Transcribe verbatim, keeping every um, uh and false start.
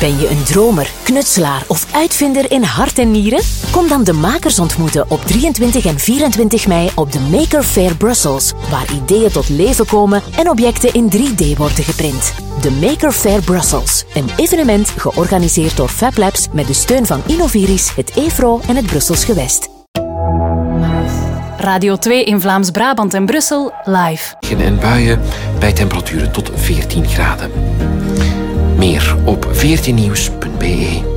Ben je een dromer, knutselaar of uitvinder in hart en nieren? Kom dan de makers ontmoeten op drieëntwintig en vierentwintig mei op de Maker Faire Brussels, waar ideeën tot leven komen en objecten in drie D worden geprint. De Maker Faire Brussels, een evenement georganiseerd door FabLabs met de steun van Innoviris, het E F R O en het Brussels Gewest. Radio twee in Vlaams-Brabant en Brussel, live. En buien bij temperaturen tot veertien graden. Meer op veertien nieuws punt b e.